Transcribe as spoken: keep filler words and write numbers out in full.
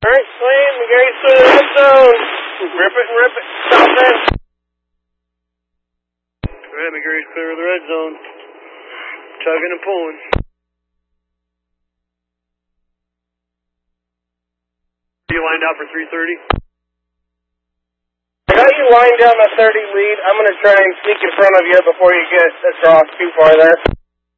Alright, Slam, McGarry's clear the red zone. Rip it and rip it. Stop it. Alright, McGarry's clear of the red zone. Tugging and pulling. You lined out for three thirty? I got you lined down the thirty lead. I'm going to try and sneak in front of you before you get across too far there.